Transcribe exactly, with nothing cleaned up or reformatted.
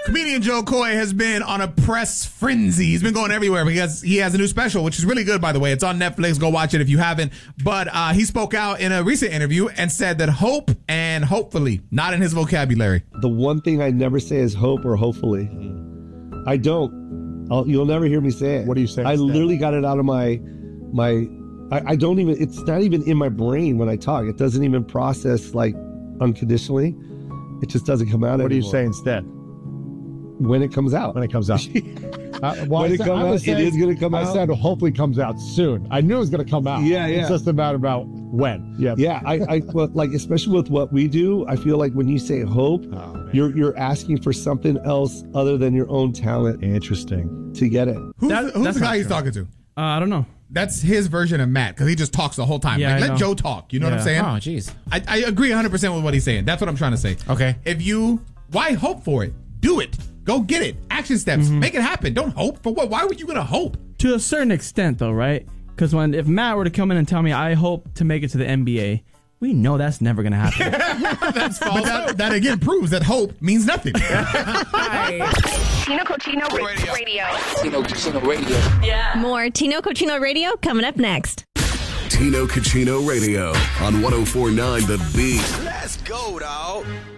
Comedian Joe Coy has been on a press frenzy. He's been going everywhere because he has a new special, which is really good, by the way. It's on Netflix. Go watch it if you haven't. But uh, he spoke out in a recent interview and said that hope and hopefully, not in his vocabulary. The one thing I never say is hope or hopefully. I don't. I'll, you'll never hear me say it. What do you say I instead? literally got it out of my, my, I, I don't even, it's not even in my brain when I talk. It doesn't even process like unconditionally. It just doesn't come out What anymore. do you say instead? When it comes out. When it comes out. uh, well, when I it said, comes I out, was saying, it is going to come I out. I said hopefully comes out soon. I knew it was going to come out. Yeah, yeah. It's just a matter about when. Yeah. Yeah, I, I well, like, especially with what we do, I feel like when you say hope, Oh, you're you're asking for something else other than your own talent Interesting. to get it. Who's, That- who's that's the guy not he's true. talking to? Uh, I don't know. That's his version of Matt because he just talks the whole time. Yeah, like, I let know. Joe talk. You know what I'm Yeah. saying? Oh, jeez. I, I agree one hundred percent with what he's saying. That's what I'm trying to say. Okay. If you, why hope for it? Do it. Go get it. Action steps. Make it happen. Don't hope for what? Why were you going to hope? To a certain extent, though, right? Because when if Matt were to come in and tell me I hope to make it to the N B A, we know that's never going to happen. That's false. But that, that again proves that hope means nothing. Tino Cochino Radio. Radio. Tino Cochino Radio. Yeah. More Tino Cochino Radio coming up next. Tino Cochino Radio on one oh four point nine The Beat. Let's go, dog.